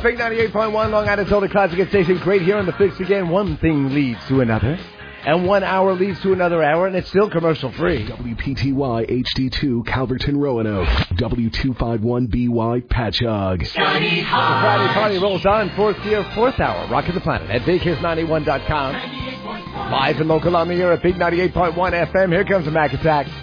Big 98.1 Long Island Solar Classic Station. Great here on the Fix again. One thing leads to another. And 1 hour leads to another hour, and it's still commercial free. WPTY HD2 Calverton Roanoke. W251BY Patchogue. The Friday party rolls on. Fourth year, fourth hour. Rocking the planet at BigHits91.com. Live and local on the air at Big 98.1 FM. Here comes the Mac Attack.